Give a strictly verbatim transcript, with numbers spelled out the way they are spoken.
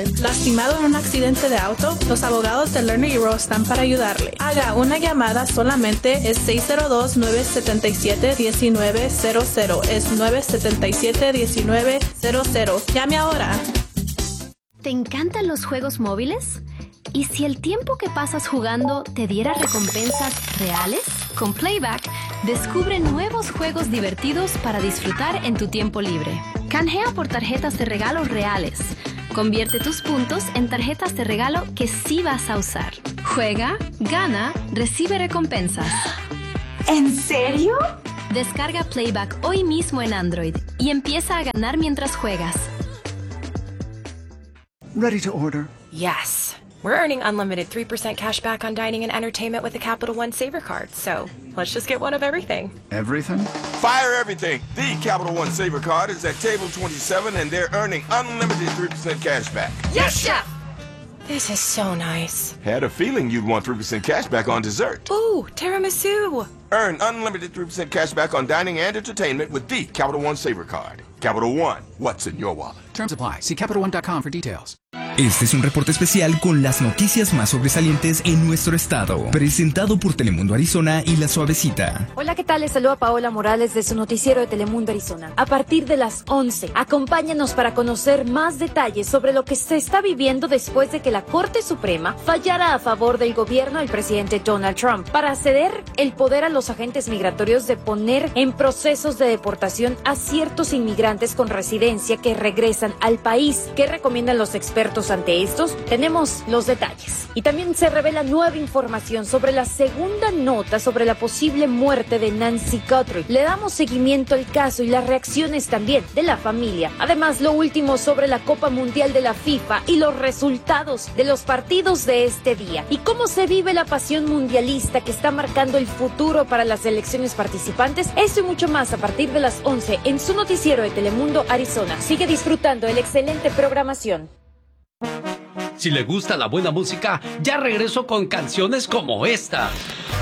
¿Lastimado en un accidente de auto? Los abogados de Lerner y Rowe están para ayudarle. Haga una llamada solamente, es seis cero dos, nueve siete siete, uno nueve cero cero. Es nueve siete siete, uno nueve cero cero. Llame ahora. ¿Te encantan los juegos móviles? ¿Y si el tiempo que pasas jugando te diera recompensas reales? Con Playback, descubre nuevos juegos divertidos para disfrutar en tu tiempo libre. Canjea por tarjetas de regalo reales. Convierte tus puntos en tarjetas de regalo que sí vas a usar. Juega, gana, recibe recompensas. ¿En serio? Descarga Playback hoy mismo en Android y empieza a ganar mientras juegas. Ready to order? Yes. We're earning unlimited three percent cash back on dining and entertainment with the Capital One Saver Card, so let's just get one of everything. Everything? Fire everything! The Capital One Saver Card is at table twenty-seven and they're earning unlimited three percent cash back. Yes, Chef! This is so nice. Had a feeling you'd want three percent cash back on dessert. Ooh, tiramisu! Earn unlimited three percent cash back on dining and entertainment with the Capital One Saver Card. Capital One, what's in your wallet? Terms apply. See Capital One dot com for details. Este es un reporte especial con las noticias más sobresalientes en nuestro estado, presentado por Telemundo Arizona y La Suavecita. Hola, ¿qué tal? Les saluda Paola Morales de su noticiero de Telemundo Arizona. A partir de las once, acompáñanos para conocer más detalles sobre lo que se está viviendo después de que la Corte Suprema fallara a favor del gobierno del presidente Donald Trump para ceder el poder a los agentes migratorios de poner en procesos de deportación a ciertos inmigrantes con residencia que regresan al país. ¿Qué recomiendan los expertos ante estos? Tenemos los detalles. Y también se revela nueva información sobre la segunda nota sobre la posible muerte de Nancy Guthrie. Le damos seguimiento al caso y las reacciones también de la familia. Además, lo último sobre la Copa Mundial de la FIFA y los resultados de los partidos de este día. Y cómo se vive la pasión mundialista que está marcando el futuro para las selecciones participantes. Esto y mucho más a partir de las once en su noticiero de Telemundo Arizona. Sigue disfrutando de la excelente programación. Si le gusta la buena música, ya regreso con canciones como esta.